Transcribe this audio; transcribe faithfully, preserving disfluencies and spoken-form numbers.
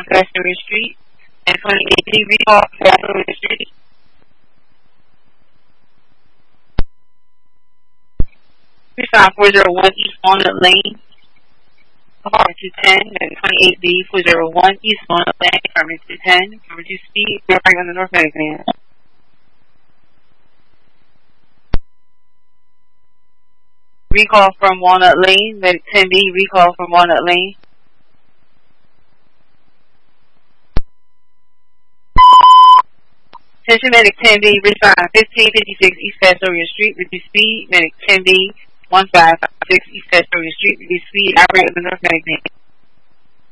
North Astoria Street. And twenty-eight D, recall for Astoria Street. Respond four zero one East Walnut Lane. Apartment two ten, and twenty-eight B, four zero one East Walnut Lane, apartment two ten. Reduce speed, verifying on the North Medic van. Recall from Walnut Lane, Medic ten B, recall from Walnut Lane. Attention Medic ten B, respond fifteen fifty-six East Astoria Street, reduce speed, Medic ten B, one five five six East Astoria Street, reduce speed, operate with the North Medic van.